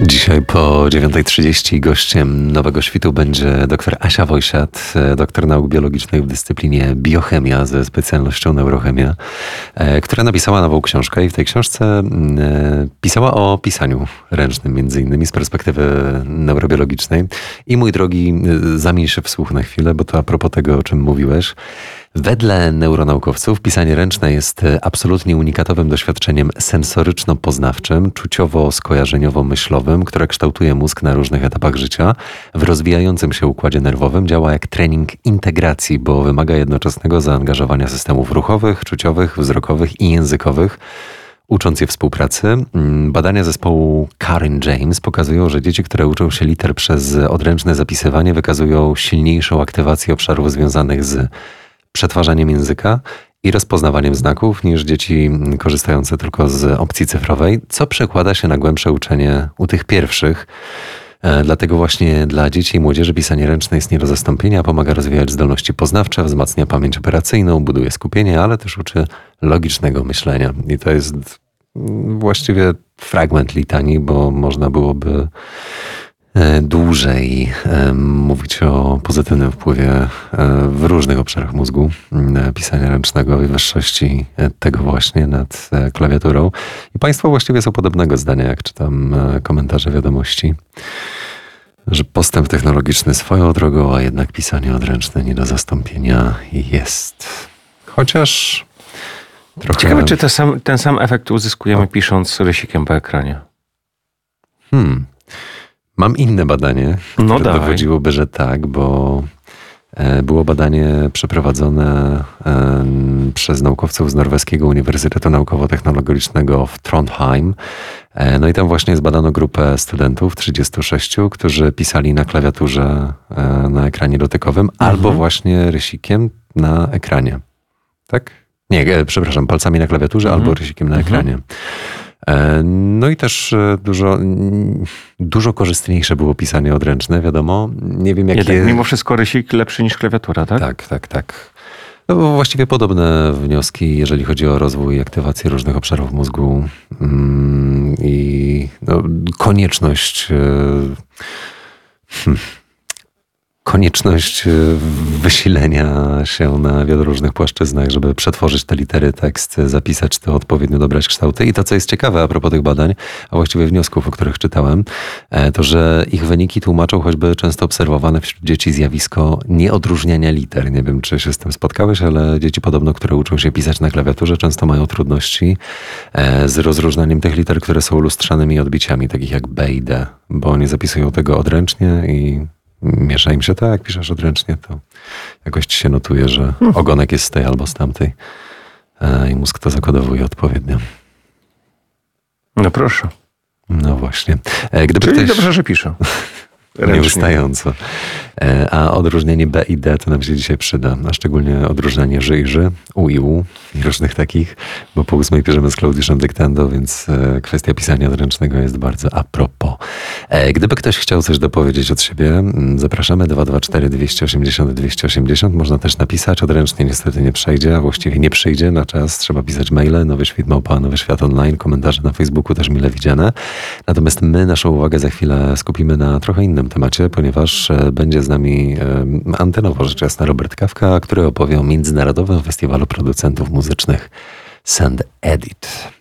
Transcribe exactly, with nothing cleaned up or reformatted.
Dzisiaj po dziewiątej trzydzieści gościem Nowego Świtu będzie dr Asia Wojsiat, doktor nauk biologicznych w dyscyplinie biochemia ze specjalnością neurochemia, która napisała nową książkę i w tej książce pisała o pisaniu ręcznym, między innymi z perspektywy neurobiologicznej. I mój drogi, zamień się w słuch na chwilę, bo to a propos tego, o czym mówiłeś. Wedle neuronaukowców pisanie ręczne jest absolutnie unikatowym doświadczeniem sensoryczno-poznawczym, czuciowo-skojarzeniowo-myślowym, które kształtuje mózg na różnych etapach życia. W rozwijającym się układzie nerwowym działa jak trening integracji, bo wymaga jednoczesnego zaangażowania systemów ruchowych, czuciowych, wzrokowych i językowych, ucząc je współpracy. Badania zespołu Karen James pokazują, że dzieci, które uczą się liter przez odręczne zapisywanie, wykazują silniejszą aktywację obszarów związanych z przetwarzaniem języka i rozpoznawaniem znaków niż dzieci korzystające tylko z opcji cyfrowej, co przekłada się na głębsze uczenie u tych pierwszych. Dlatego właśnie dla dzieci i młodzieży pisanie ręczne jest nie do zastąpienia, pomaga rozwijać zdolności poznawcze, wzmacnia pamięć operacyjną, buduje skupienie, ale też uczy logicznego myślenia. I to jest właściwie fragment litanii, bo można byłoby dłużej mówić o pozytywnym wpływie w różnych obszarach mózgu pisania ręcznego i wyższości tego właśnie nad klawiaturą. I Państwo właściwie są podobnego zdania, jak czytam komentarze wiadomości, że postęp technologiczny swoją drogą, a jednak pisanie odręczne nie do zastąpienia jest. Chociaż trochę... Ciekawe, czy ten sam, ten sam efekt uzyskujemy o. pisząc rysikiem po ekranie. Hmm... Mam inne badanie, które no dowodziłoby, że tak, bo było badanie przeprowadzone przez naukowców z Norweskiego Uniwersytetu Naukowo-Technologicznego w Trondheim. No i tam właśnie zbadano grupę studentów, trzydziestu sześciu, którzy pisali na klawiaturze na ekranie dotykowym mhm. albo właśnie rysikiem na ekranie. Tak? Nie, przepraszam, palcami na klawiaturze mhm. albo rysikiem na mhm. ekranie. No i też dużo, dużo korzystniejsze było pisanie odręczne, wiadomo. Nie wiem, jakie... Jednak mimo wszystko rysik lepszy niż klawiatura, tak? Tak, tak, tak. No, właściwie podobne wnioski, jeżeli chodzi o rozwój i aktywację różnych obszarów mózgu i no, konieczność... Hmm. Konieczność wysilenia się na wielu różnych płaszczyznach, żeby przetworzyć te litery, tekst, zapisać to, odpowiednio dobrać kształty. I to, co jest ciekawe a propos tych badań, a właściwie wniosków, o których czytałem, to, że ich wyniki tłumaczą choćby często obserwowane wśród dzieci zjawisko nieodróżniania liter. Nie wiem, czy się z tym spotkałeś, ale dzieci podobno, które uczą się pisać na klawiaturze, często mają trudności z rozróżnianiem tych liter, które są lustrzanymi odbiciami, takich jak B i D, bo nie zapisują tego odręcznie i miesza im się to, jak piszesz odręcznie, to jakoś ci się notuje, że ogonek jest z tej albo z tamtej i mózg to zakodowuje odpowiednio. No proszę. No właśnie. Gdyby Czyli ktoś... dobrze, że piszę. Nieustająco. A odróżnienie B i D to nam się dzisiaj przyda, a szczególnie odróżnienie ży i ży, u i u i różnych takich, bo po ósmej piszemy z Klaudiuszem dyktando, więc kwestia pisania odręcznego jest bardzo a propos. Gdyby ktoś chciał coś dopowiedzieć od siebie, zapraszamy dwa dwa cztery dwieście osiemdziesiąt dwieście osiemdziesiąt. Można też napisać, odręcznie niestety nie przejdzie, a właściwie nie przyjdzie na czas. Trzeba pisać maile, Nowy Świt małpa Nowy Świat online, komentarze na Facebooku też mile widziane. Natomiast my naszą uwagę za chwilę skupimy na trochę innym temacie, ponieważ będzie z nami antenowo rzecz jasna Robert Kawka, który opowie o Międzynarodowym Festiwalu Producentów Muzycznych Sound Edit.